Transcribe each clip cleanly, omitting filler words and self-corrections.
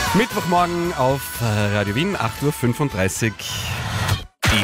Mittwochmorgen auf Radio Wien, 8.35 Uhr. Die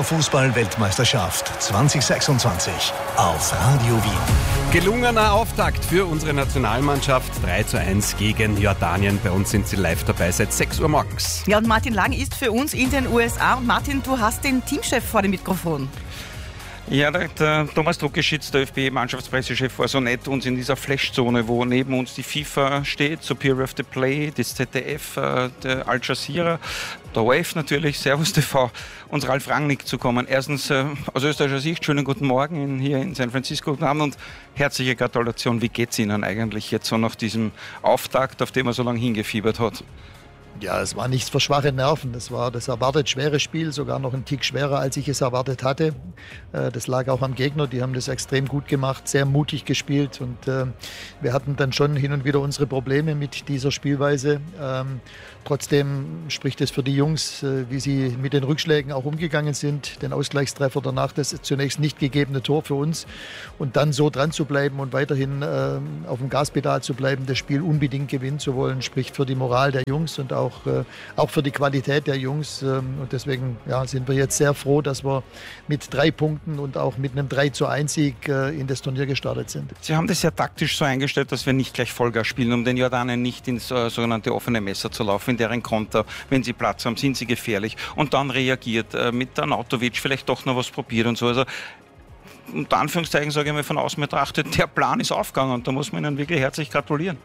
FIFA-Fußball-Weltmeisterschaft 2026 auf Radio Wien. Gelungener Auftakt für unsere Nationalmannschaft. 3:1 gegen Jordanien. Bei uns sind sie live dabei seit 6 Uhr morgens. Ja, und Martin Lang ist für uns in den USA. Und Martin, du hast den Teamchef vor dem Mikrofon. Ja, der Thomas Druckeschitz, der ÖFB-Mannschaftspressechef, war so nett, uns in dieser Flashzone, wo neben uns die FIFA steht, Superior of the Play, das ZDF, der Al Jazeera, der ORF natürlich, Servus TV, uns Ralf Rangnick zu kommen. Erstens aus österreichischer Sicht, schönen guten Morgen hier in San Francisco, guten Abend und herzliche Gratulation. Wie geht's Ihnen eigentlich jetzt so nach diesem Auftakt, auf den man so lange hingefiebert hat? Ja, es war nichts für schwache Nerven. Das war das erwartet schwere Spiel, sogar noch ein Tick schwerer, als ich es erwartet hatte. Das lag auch am Gegner, die haben das extrem gut gemacht, sehr mutig gespielt und wir hatten dann schon hin und wieder unsere Probleme mit dieser Spielweise. Trotzdem spricht es für die Jungs, wie sie mit den Rückschlägen auch umgegangen sind. Den Ausgleichstreffer danach, das zunächst nicht gegebene Tor für uns und dann so dran zu bleiben und weiterhin auf dem Gaspedal zu bleiben, das Spiel unbedingt gewinnen zu wollen, spricht für die Moral der Jungs und auch für die Qualität der Jungs. Und deswegen sind wir jetzt sehr froh, dass wir mit 3 Punkten und auch mit einem 3:1-Sieg in das Turnier gestartet sind. Sie haben das ja taktisch so eingestellt, dass wir nicht gleich Vollgas spielen, um den Jordanien nicht ins sogenannte offene Messer zu laufen. In deren Konter, wenn sie Platz haben, sind sie gefährlich. Und dann reagiert mit Arnautovic, vielleicht doch noch was probiert und so. Also unter Anführungszeichen sage ich mal von außen betrachtet, der Plan ist aufgegangen und da muss man Ihnen wirklich herzlich gratulieren.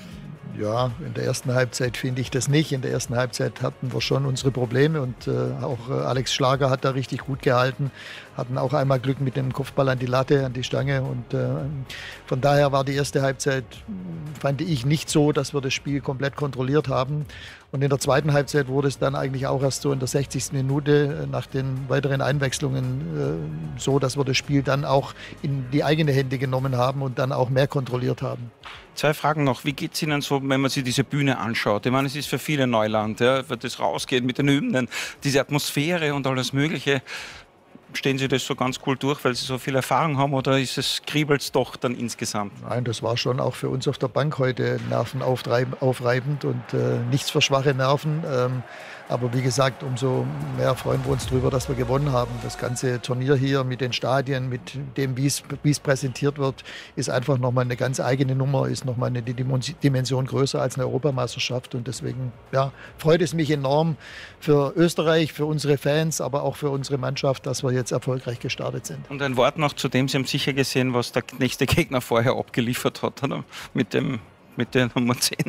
Ja, in der ersten Halbzeit finde ich das nicht. In der ersten Halbzeit hatten wir schon unsere Probleme und auch Alex Schlager hat da richtig gut gehalten. Hatten auch einmal Glück mit dem Kopfball an die Latte, an die Stange und von daher war die erste Halbzeit, fand ich, nicht so, dass wir das Spiel komplett kontrolliert haben. Und in der zweiten Halbzeit wurde es dann eigentlich auch erst so in der 60. Minute nach den weiteren Einwechslungen so, dass wir das Spiel dann auch in die eigene Hände genommen haben und dann auch mehr kontrolliert haben. 2 Fragen noch. Wie geht es Ihnen so, wenn man sich diese Bühne anschaut? Ich meine, es ist für viele Neuland, ja, wenn das rausgeht mit den Hymnen, diese Atmosphäre und alles Mögliche. Stehen Sie das so ganz cool durch, weil Sie so viel Erfahrung haben oder kriebelt es doch dann insgesamt? Nein, das war schon auch für uns auf der Bank heute nervenaufreibend und nichts für schwache Nerven. Aber wie gesagt, umso mehr freuen wir uns darüber, dass wir gewonnen haben. Das ganze Turnier hier mit den Stadien, mit dem, wie es präsentiert wird, ist einfach nochmal eine ganz eigene Nummer, ist nochmal eine Dimension größer als eine Europameisterschaft. Und deswegen freut es mich enorm für Österreich, für unsere Fans, aber auch für unsere Mannschaft, dass wir jetzt erfolgreich gestartet sind. Und ein Wort noch zu dem, Sie haben sicher gesehen, was der nächste Gegner vorher abgeliefert hat, oder? Mit der Nummer 10.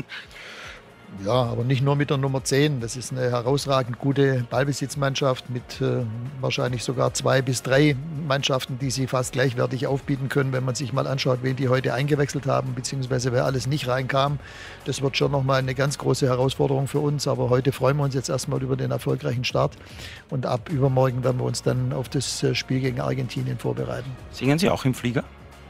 Ja, aber nicht nur mit der Nummer 10. Das ist eine herausragend gute Ballbesitzmannschaft mit wahrscheinlich sogar 2 bis 3 Mannschaften, die sie fast gleichwertig aufbieten können, wenn man sich mal anschaut, wen die heute eingewechselt haben, beziehungsweise wer alles nicht reinkam. Das wird schon nochmal eine ganz große Herausforderung für uns. Aber heute freuen wir uns jetzt erstmal über den erfolgreichen Start. Und ab übermorgen werden wir uns dann auf das Spiel gegen Argentinien vorbereiten. Singen Sie auch im Flieger?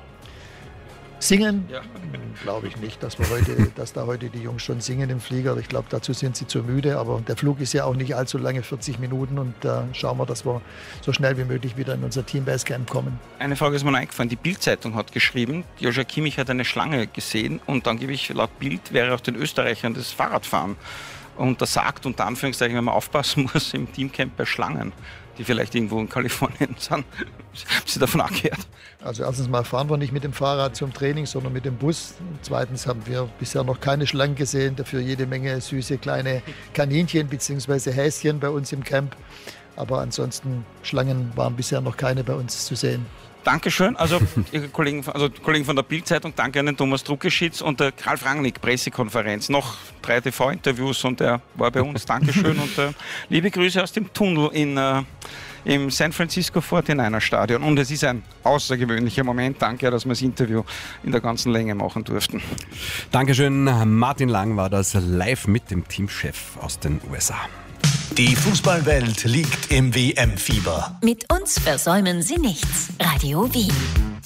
Singen? Ja. Glaube ich nicht, dass da heute die Jungs schon singen im Flieger. Ich glaube, dazu sind sie zu müde. Aber der Flug ist ja auch nicht allzu lange, 40 Minuten. Und da schauen wir, dass wir so schnell wie möglich wieder in unser Team-Basecamp kommen. Eine Frage ist mir eingefallen. Die Bild-Zeitung hat geschrieben, Joshua Kimmich hat eine Schlange gesehen und angeblich laut Bild wäre auch den Österreichern das Fahrradfahren untersagt, unter Anführungszeichen, wenn man aufpassen muss im Teamcamp bei Schlangen, die vielleicht irgendwo in Kalifornien sind. Haben Sie davon angehört? Also erstens mal fahren wir nicht mit dem Fahrrad zum Training, sondern mit dem Bus. Zweitens haben wir bisher noch keine Schlangen gesehen, dafür jede Menge süße kleine Kaninchen bzw. Häschen bei uns im Camp. Aber ansonsten Schlangen waren bisher noch keine bei uns zu sehen. Dankeschön. Also Kollegen von der Bild-Zeitung, danke an den Thomas Druckeschitz und der Ralf Rangnick, Pressekonferenz. Noch 3 TV-Interviews und er war bei uns. Dankeschön und liebe Grüße aus dem Tunnel im San Francisco 49er Stadion. Und es ist ein außergewöhnlicher Moment. Danke, dass wir das Interview in der ganzen Länge machen durften. Dankeschön. Martin Lang war das live mit dem Teamchef aus den USA. Die Fußballwelt liegt im WM-Fieber. Mit uns versäumen Sie nichts. Radio Wien.